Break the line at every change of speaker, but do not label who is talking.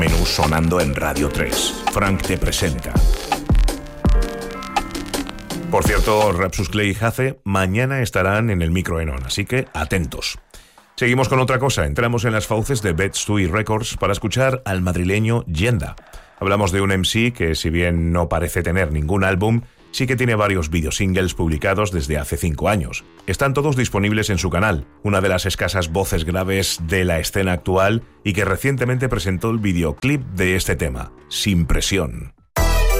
Menú sonando en Radio 3. Frank te presenta. Por cierto, Rapsus Clay y Hace mañana estarán en el Micro Enon, así que atentos. Seguimos con otra cosa, entramos en las fauces de Bed-Stuy Records para escuchar al madrileño Yenda. Hablamos de un MC que, si bien no parece tener ningún álbum, sí que tiene varios videosingles publicados desde hace 5 años. Están todos disponibles en su canal, una de las escasas voces graves de la escena actual y que recientemente presentó el videoclip de este tema, Sin Presión.